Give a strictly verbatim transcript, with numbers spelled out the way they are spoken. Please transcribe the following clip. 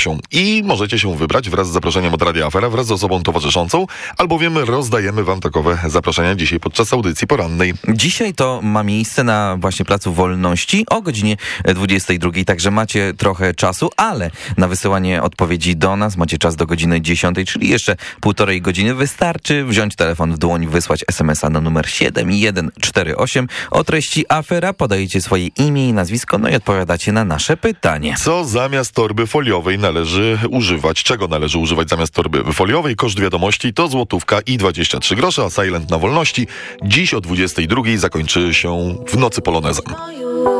Kasią. I możecie się wybrać wraz z zaproszeniem od Radia Afera, wraz z osobą towarzyszącą, albowiem rozdajemy wam takowe zaproszenia dzisiaj podczas audycji porannej. Dzisiaj to ma miejsce na właśnie Placu Wolności o godzinie dwudziestej drugiej, także macie trochę czasu, ale na wysyłanie odpowiedzi do nas macie czas do godziny dziesiątej, czyli jeszcze półtorej godziny. Wystarczy wziąć telefon w dłoń, wysłać es em es a na numer siedem jeden cztery osiem o treści afera, podajecie swoje imię i nazwisko, no i odpowiadacie na nasze pytanie. Co zamiast torby foliowej należy używać? Czego należy używać zamiast torby foliowej? Koszt wiadomości to złotówka i dwadzieścia trzy grosze, a Silent na Wolności dziś o dwudziestej drugiej zakończy się w nocy polonezem.